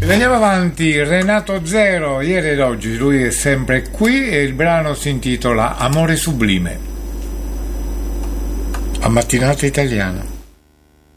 Andiamo avanti, Renato Zero, ieri ed oggi, lui è sempre qui e il brano si intitola Amore Sublime. A mattinata italiana.